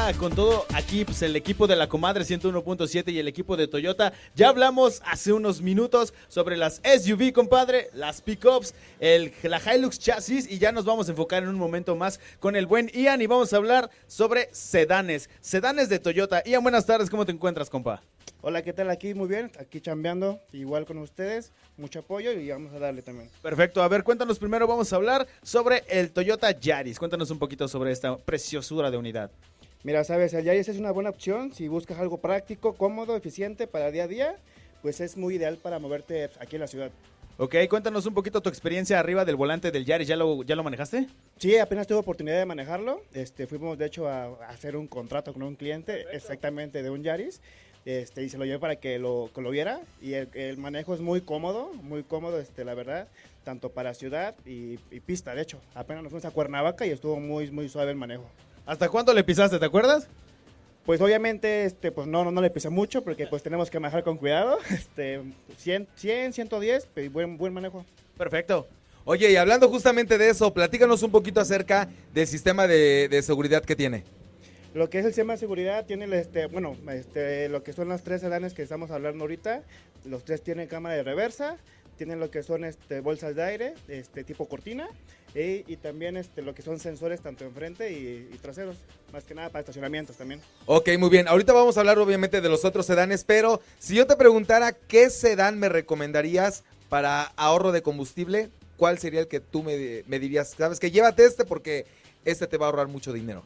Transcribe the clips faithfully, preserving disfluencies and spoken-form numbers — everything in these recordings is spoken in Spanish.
ya con todo aquí, pues el equipo de la Comadre ciento uno punto siete y el equipo de Toyota. Ya hablamos hace unos minutos sobre las S U V, compadre, las pickups, el, la Hilux Chasis, y ya nos vamos a enfocar en un momento más con el buen Ian y vamos a hablar sobre sedanes, sedanes de Toyota. Ian, buenas tardes, ¿cómo te encuentras, compa? Hola, ¿qué tal? Aquí muy bien, aquí chambeando, igual con ustedes, mucho apoyo y vamos a darle también. Perfecto, a ver, cuéntanos primero, vamos a hablar sobre el Toyota Yaris. Cuéntanos un poquito sobre esta preciosura de unidad. Mira, sabes, el Yaris es una buena opción si buscas algo práctico, cómodo, eficiente para día a día, pues es muy ideal para moverte aquí en la ciudad. Ok, cuéntanos un poquito tu experiencia arriba del volante del Yaris, ¿ya lo, ya lo manejaste? Sí, apenas tuve oportunidad de manejarlo, este, fuimos de hecho a, a hacer un contrato con un cliente. Perfecto. Exactamente de un Yaris. Este, y se lo llevé para que lo, que lo viera y el, el manejo es muy cómodo, muy cómodo, este, la verdad, tanto para ciudad y, y pista. De hecho, apenas nos fuimos a Cuernavaca y estuvo muy, muy suave el manejo. ¿Hasta cuánto le pisaste, te acuerdas? Pues obviamente, este, pues no, no, no le pisé mucho porque pues tenemos que manejar con cuidado, este, cien, cien, ciento diez, pues, buen, buen manejo. Perfecto. Oye, y hablando justamente de eso, platícanos un poquito acerca del sistema de, de seguridad que tiene. Lo que es el sistema de seguridad tiene, este, bueno, este, lo que son las tres sedanes que estamos hablando ahorita, los tres tienen cámara de reversa, tienen lo que son este, bolsas de aire, este, tipo cortina, y, y también este, lo que son sensores tanto enfrente y, y traseros, más que nada para estacionamientos también. Ok, muy bien, ahorita vamos a hablar obviamente de los otros sedanes, pero si yo te preguntara qué sedán me recomendarías para ahorro de combustible, ¿cuál sería el que tú me, me dirías? Sabes que llévate este porque este te va a ahorrar mucho dinero.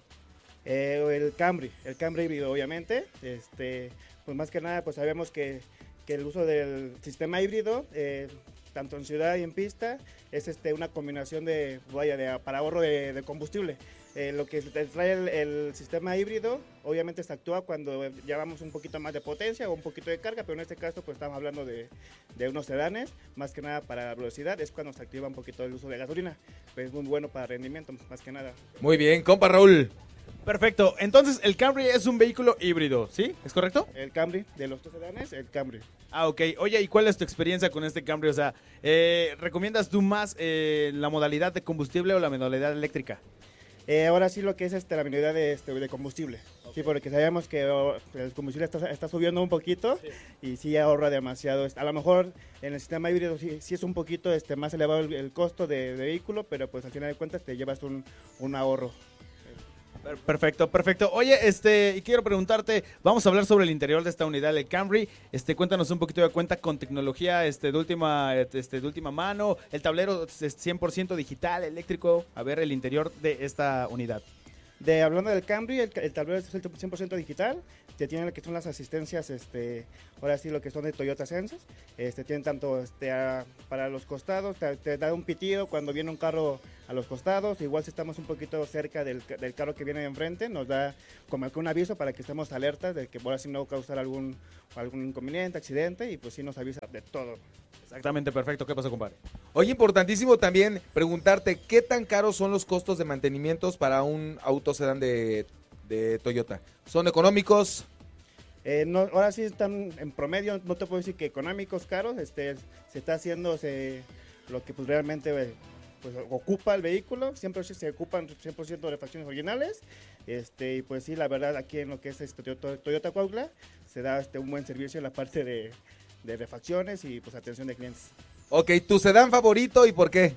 Eh, el Camry, el Camry híbrido obviamente, este, pues más que nada pues sabemos que, que el uso del sistema híbrido, eh, tanto en ciudad y en pista, es este, una combinación de, vaya, de, para ahorro de, de combustible. Eh, lo que trae el, el sistema híbrido, obviamente se actúa cuando llevamos un poquito más de potencia o un poquito de carga, pero en este caso pues estamos hablando de, de unos sedanes, más que nada para velocidad, es cuando se activa un poquito el uso de gasolina, pues es muy bueno para rendimiento, más que nada. Muy bien, compa Raúl. Perfecto, entonces el Camry es un vehículo híbrido, ¿sí? ¿Es correcto? El Camry, de los tres sedanes, el Camry. Ah, ok. Oye, ¿y cuál es tu experiencia con este Camry? O sea, eh, ¿recomiendas tú más eh, la modalidad de combustible o la modalidad eléctrica? Eh, ahora sí lo que es este, la modalidad de, este, de combustible, okay. Sí, porque sabemos que oh, el combustible está, está subiendo un poquito, sí. Y sí ahorra demasiado. A lo mejor en el sistema híbrido sí, sí es un poquito este, más elevado el, el costo de, de vehículo, pero pues al final de cuentas te llevas un, un ahorro. Perfecto, perfecto. Oye, este, y quiero preguntarte, vamos a hablar sobre el interior de esta unidad, el Camry. Este, cuéntanos un poquito de cuenta con tecnología este, de última, este, de última mano. El tablero es cien por ciento digital, eléctrico. A ver, el interior de esta unidad. De, hablando del Camry, el, el tablero es cien por ciento digital, que tiene lo que son las asistencias, este, ahora sí lo que son de Toyota Sense, este, tienen tanto este, a, para los costados, te, te da un pitido cuando viene un carro a los costados, igual si estamos un poquito cerca del, del carro que viene de enfrente, nos da como que un aviso para que estemos alertas de que por así no causar algún, algún inconveniente, accidente, y pues sí nos avisa de todo. Exactamente, perfecto. ¿Qué pasó, compadre? Oye, importantísimo también preguntarte, ¿qué tan caros son los costos de mantenimientos para un auto sedán de, de Toyota? ¿Son económicos? Eh, no, ahora sí están en promedio, no te puedo decir que económicos, caros, este, se está haciendo se, lo que pues realmente pues, ocupa el vehículo, siempre se ocupan cien por ciento de refacciones originales, este, y pues sí, la verdad aquí en lo que es este Toyota, Toyota Cuautla se da este, un buen servicio en la parte de de refacciones y pues atención de clientes. Ok, ¿tu sedán favorito y por qué?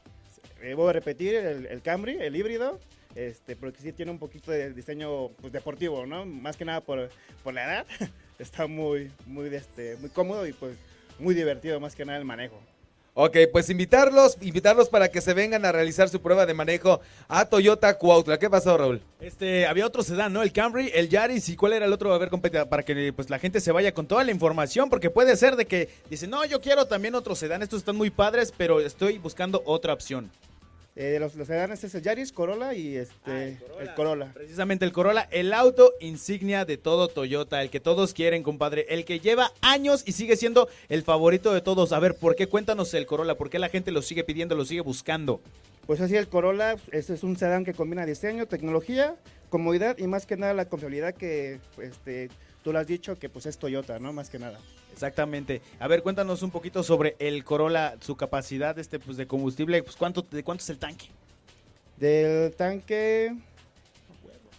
Eh, voy a repetir el, el Camry, el híbrido, este, porque sí tiene un poquito de diseño pues, deportivo, ¿no? Más que nada por, por la edad, está muy, muy, este, muy cómodo y pues muy divertido más que nada el manejo. Ok, pues invitarlos, invitarlos para que se vengan a realizar su prueba de manejo a Toyota Cuautla. ¿Qué pasó, Raúl? Este, había otro sedán, ¿no? El Camry, el Yaris, ¿y cuál era el otro? A ver, compete, para que pues la gente se vaya con toda la información, porque puede ser de que dice, no, yo quiero también otro sedán, estos están muy padres, pero estoy buscando otra opción. Eh, los, los sedanes es el Yaris, Corolla y este, ah, el, Corolla. el Corolla. Precisamente el Corolla, el auto insignia de todo Toyota, el que todos quieren, compadre, el que lleva años y sigue siendo el favorito de todos. A ver, ¿por qué? Cuéntanos el Corolla, ¿por qué la gente lo sigue pidiendo, lo sigue buscando? Pues así el Corolla, este es un sedán que combina diseño, tecnología, comodidad y más que nada la confiabilidad que este, tú lo has dicho que pues es Toyota, ¿no? Más que nada. Exactamente. A ver, cuéntanos un poquito sobre el Corolla, su capacidad este, pues, de combustible, pues, ¿cuánto, ¿de cuánto es el tanque? Del tanque,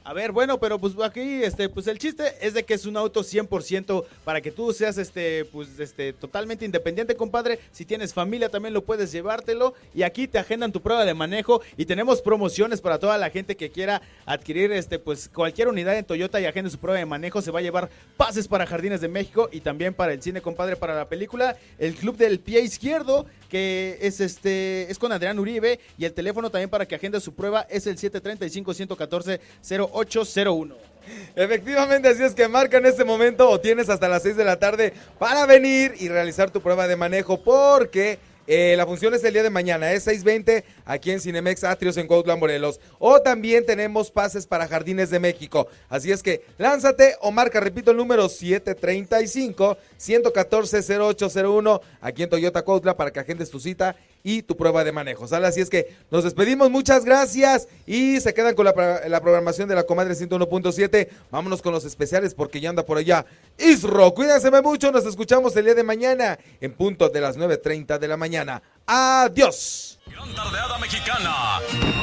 A ver, bueno, pero pues aquí, este, pues el chiste es de que es un auto cien por ciento para que tú seas, este, pues, este, totalmente independiente, compadre. Si tienes familia también lo puedes llevártelo y aquí te agendan tu prueba de manejo y tenemos promociones para toda la gente que quiera adquirir, este, pues, cualquier unidad en Toyota y agende su prueba de manejo. Se va a llevar pases para Jardines de México y también para el cine, compadre, para la película El Club del Pie Izquierdo, que es, este, es con Adrián Uribe y el teléfono también para que agende su prueba es el siete tres cinco, uno uno cuatro, cero ocho cero uno. Efectivamente, así es que marca en este momento o tienes hasta las seis de la tarde para venir y realizar tu prueba de manejo porque eh, la función es el día de mañana, es seis veinte aquí en Cinemex Atrios en Cuautla, Morelos. O también tenemos pases para Jardines de México. Así es que lánzate o marca, repito el número siete tres cinco, uno uno cuatro, cero ocho cero uno aquí en Toyota Cuautla para que agendes tu cita y tu prueba de manejo, ¿sale? Así es que nos despedimos, muchas gracias y se quedan con la, la programación de la Comadre ciento uno punto siete. Vámonos con los especiales porque ya anda por allá Isro. Cuídense mucho, nos escuchamos el día de mañana en punto de las nueve treinta de la mañana. Adiós. Gran tardeada mexicana.